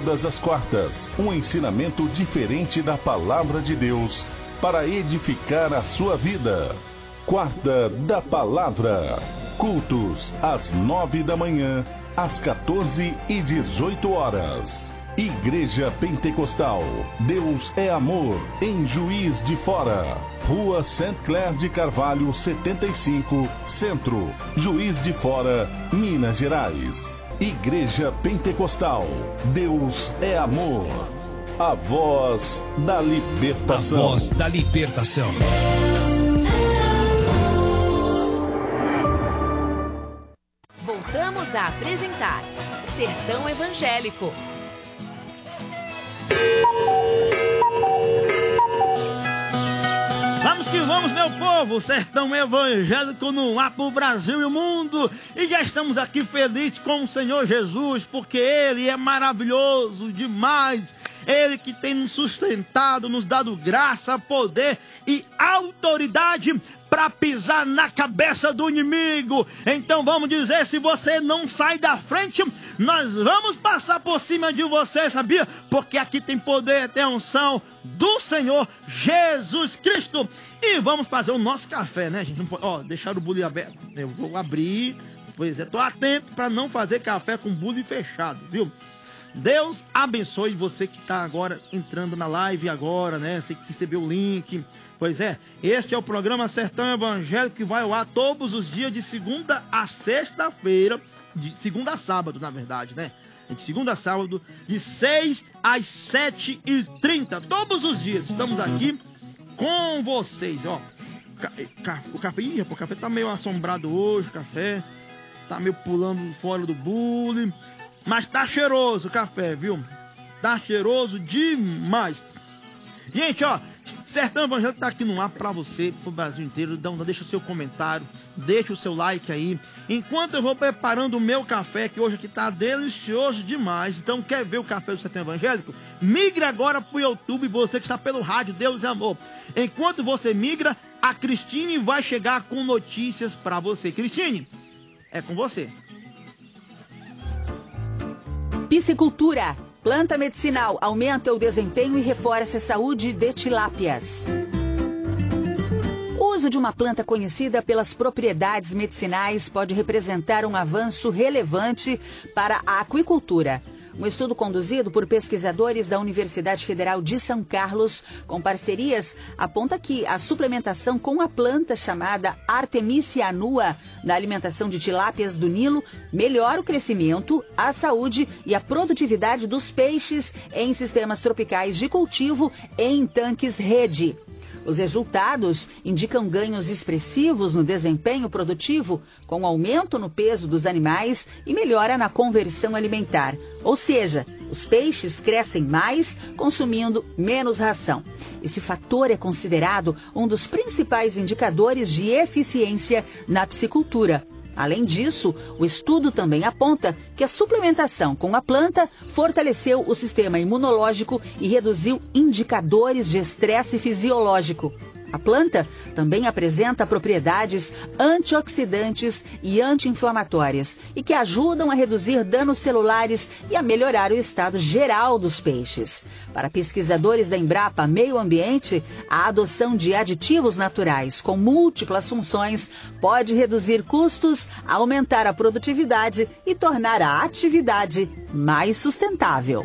todas as quartas, um ensinamento diferente da Palavra de Deus para edificar a sua vida. Quarta da Palavra. Cultos às 9 da manhã, às 14 e 18 horas. Igreja Pentecostal, Deus é Amor, em Juiz de Fora. Rua Saint Clair de Carvalho, 75, Centro, Juiz de Fora, Minas Gerais. Igreja Pentecostal, Deus é Amor. A voz da libertação. A voz da libertação. Voltamos a apresentar Sertão Evangélico. Vamos que vamos, meu povo, Sertão Evangélico no ar pro Brasil e o mundo. E já estamos aqui felizes com o Senhor Jesus, porque Ele é maravilhoso demais. Ele que tem nos sustentado, nos dado graça, poder e autoridade para pisar na cabeça do inimigo. Então vamos dizer, se você não sai da frente, nós vamos passar por cima de você, sabia? Porque aqui tem poder, tem unção do Senhor Jesus Cristo. E vamos fazer o nosso café, né, gente? Não pode, ó, deixar o bule aberto. Eu vou abrir, pois é, tô atento para não fazer café com bule fechado, viu? Deus abençoe você que está agora entrando na live agora, né? Você que recebeu o link. Pois é, este é o programa Sertão Evangélico que vai ao ar todos os dias de segunda a sexta-feira, de segunda a sábado, na verdade, né? De segunda a sábado, de 6 às 7h30. Todos os dias estamos aqui com vocês, ó. O café, o café tá meio assombrado hoje, o café tá meio pulando fora do bule. Mas tá cheiroso o café, viu? Tá cheiroso demais. Gente, ó, Sertão Evangélico tá aqui no ar pra você, pro Brasil inteiro. Então deixa o seu comentário, deixa o seu like aí. Enquanto eu vou preparando o meu café, que hoje aqui tá delicioso demais. Então quer ver o café do Sertão Evangélico? Migre agora pro YouTube, você que está pelo rádio, Deus é Amor. Enquanto você migra, a Cristine vai chegar com notícias pra você. Cristine, é com você. Piscicultura. Planta medicinal aumenta o desempenho e reforça a saúde de tilápias. O uso de uma planta conhecida pelas propriedades medicinais pode representar um avanço relevante para a aquicultura. Um estudo conduzido por pesquisadores da Universidade Federal de São Carlos, com parcerias, aponta que a suplementação com a planta chamada Artemisia annua na alimentação de tilápias do Nilo melhora o crescimento, a saúde e a produtividade dos peixes em sistemas tropicais de cultivo em tanques rede. Os resultados indicam ganhos expressivos no desempenho produtivo, com aumento no peso dos animais e melhora na conversão alimentar. Ou seja, os peixes crescem mais, consumindo menos ração. Esse fator é considerado um dos principais indicadores de eficiência na piscicultura. Além disso, o estudo também aponta que a suplementação com a planta fortaleceu o sistema imunológico e reduziu indicadores de estresse fisiológico. A planta também apresenta propriedades antioxidantes e anti-inflamatórias e que ajudam a reduzir danos celulares e a melhorar o estado geral dos peixes. Para pesquisadores da Embrapa Meio Ambiente, a adoção de aditivos naturais com múltiplas funções pode reduzir custos, aumentar a produtividade e tornar a atividade mais sustentável.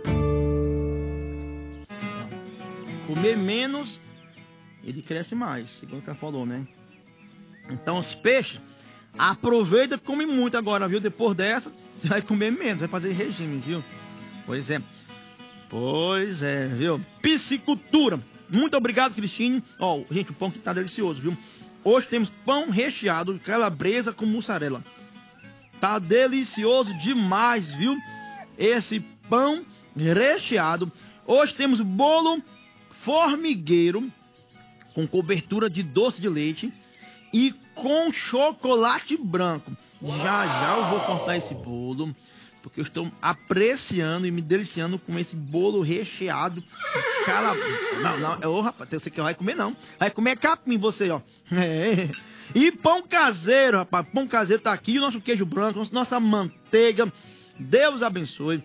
Comer menos, ele cresce mais, segundo o que ela falou, né? Então os peixes, aproveita e come muito agora, viu? Depois dessa, você vai comer menos, vai fazer regime, viu? Pois é, viu? Piscicultura. Muito obrigado, Cristine. Ó, gente, o pão que tá delicioso, viu? Hoje temos pão recheado de calabresa com mussarela. Tá delicioso demais, viu? Esse pão recheado. Hoje temos bolo formigueiro com cobertura de doce de leite e com chocolate branco. Já eu vou cortar esse bolo, porque eu estou apreciando e me deliciando com esse bolo recheado de calabresa. Não, rapaz, você que vai comer não. Vai comer capim você, ó. É. E pão caseiro, rapaz. Pão caseiro tá aqui, o nosso queijo branco, nossa manteiga Deus abençoe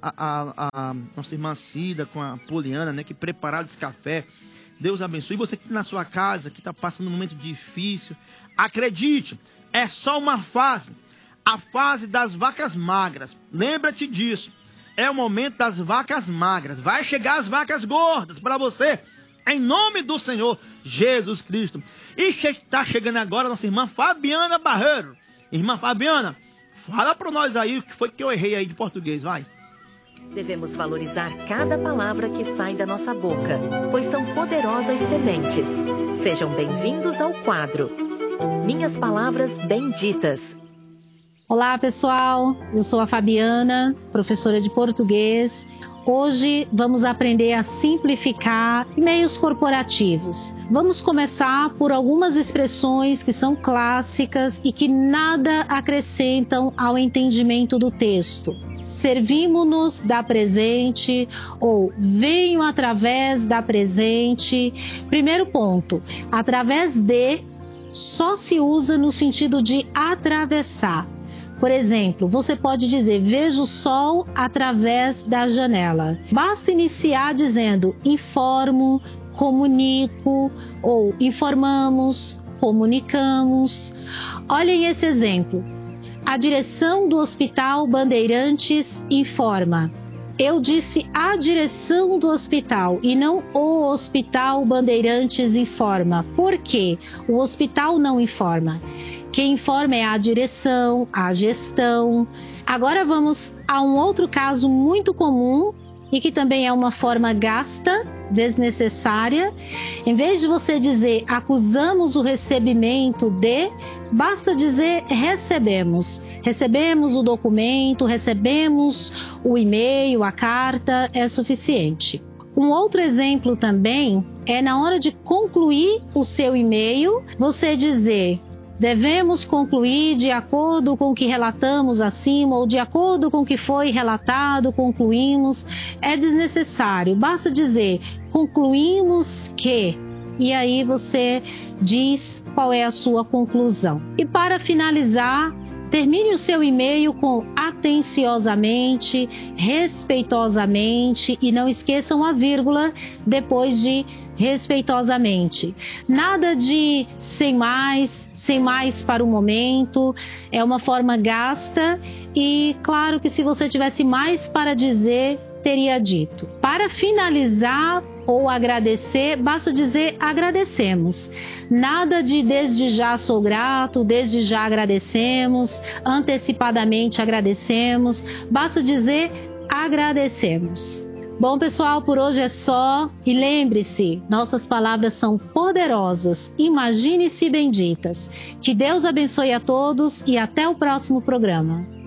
a nossa irmã Cida com a Poliana, né, que prepararam esse café. Deus abençoe. E você que está na sua casa, que está passando um momento difícil, acredite, é só uma fase. A fase das vacas magras. Lembra-te disso. É o momento das vacas magras. Vai chegar as vacas gordas para você. Em nome do Senhor Jesus Cristo. E está chegando agora a nossa irmã Fabiana Barreiro. Irmã Fabiana, fala para nós aí o que foi que eu errei aí de português, vai. Devemos valorizar cada palavra que sai da nossa boca, pois são poderosas sementes. Sejam bem-vindos ao quadro Minhas Palavras Benditas. Olá, pessoal. Eu sou a Fabiana, professora de português. Hoje vamos aprender a simplificar e-mails corporativos. Vamos começar por algumas expressões que são clássicas e que nada acrescentam ao entendimento do texto. Servimos-nos da presente ou venho através da presente. Primeiro ponto, através de só se usa no sentido de atravessar. Por exemplo, você pode dizer, vejo o sol através da janela. Basta iniciar dizendo, informo, comunico, ou informamos, comunicamos. Olhem esse exemplo. A direção do Hospital Bandeirantes informa. Eu disse a direção do hospital e não o Hospital Bandeirantes informa. Por quê? O hospital não informa. Quem informa é a direção, a gestão. Agora vamos a um outro caso muito comum e que também é uma forma gasta, desnecessária. Em vez de você dizer acusamos o recebimento de, basta dizer recebemos. Recebemos o documento, recebemos o e-mail, a carta, é suficiente. Um outro exemplo também é na hora de concluir o seu e-mail, você dizer devemos concluir de acordo com o que relatamos acima ou de acordo com o que foi relatado, concluímos. É desnecessário, basta dizer concluímos que, e aí você diz qual é a sua conclusão. E para finalizar, termine o seu e-mail com atenciosamente, respeitosamente e não esqueçam a vírgula depois de respeitosamente. Nada de sem mais para o momento, é uma forma gasta e claro que se você tivesse mais para dizer, teria dito. Para finalizar ou agradecer, basta dizer agradecemos. Nada de desde já sou grato, desde já agradecemos, antecipadamente agradecemos, basta dizer agradecemos. Bom, pessoal, por hoje é só. E lembre-se, nossas palavras são poderosas. Imagine-se benditas. Que Deus abençoe a todos e até o próximo programa.